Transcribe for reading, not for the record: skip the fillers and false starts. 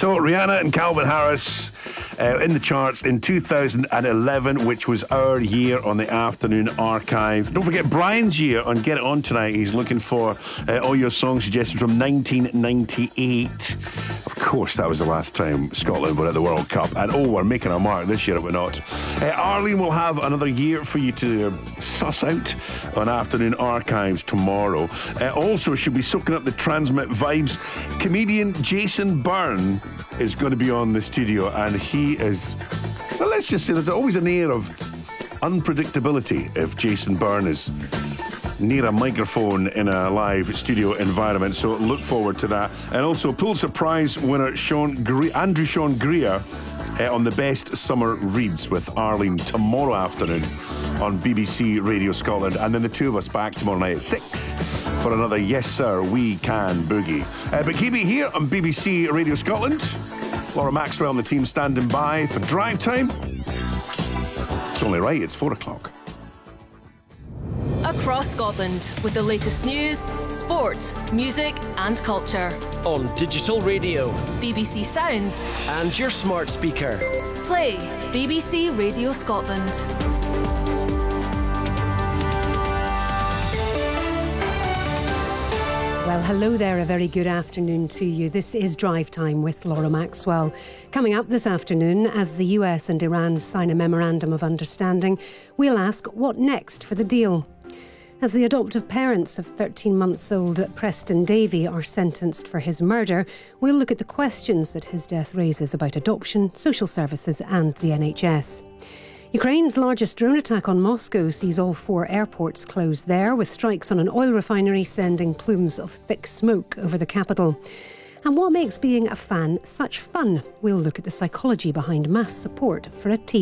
So Rihanna and Calvin Harris in the charts in 2011, which was our year on the Afternoon Archive. Don't forget Brian's year on Get It On tonight. He's looking for all your song suggestions from 1998. Of course, that was the last time Scotland were at the World Cup. And we're making a mark this year, we're not. Arlene will have another year for you to suss out on Afternoon Archives tomorrow. Also, she'll be soaking up the Transmit vibes. Comedian Jason Byrne is going to be on the studio, and he is, well, let's just say there's always an air of unpredictability if Jason Byrne is near a microphone in a live studio environment, so look forward to that. And also Pulitzer Prize winner Andrew Sean Greer on the best summer reads with Arlene tomorrow afternoon on BBC Radio Scotland, and then the two of us back tomorrow night at 6 for another Yes Sir We Can Boogie. But keep it here on BBC Radio Scotland. Laura Maxwell and the team standing by for drive time. It's only right, it's 4 o'clock. Across Scotland with the latest news, sport, music and culture. On digital radio, BBC Sounds and your smart speaker. Play BBC Radio Scotland. Well, hello there, a very good afternoon to you. This is Drive Time with Laura Maxwell. Coming up this afternoon, as the US and Iran sign a memorandum of understanding, we'll ask what next for the deal. As the adoptive parents of 13-month-old Preston Davey are sentenced for his murder, we'll look at the questions that his death raises about adoption, social services and the NHS. Ukraine's largest drone attack on Moscow sees all 4 airports closed there, with strikes on an oil refinery sending plumes of thick smoke over the capital. And what makes being a fan such fun? We'll look at the psychology behind mass support for a team.